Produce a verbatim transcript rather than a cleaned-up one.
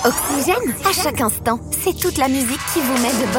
Oxygène, à chaque instant, c'est toute la musique qui vous met de bonne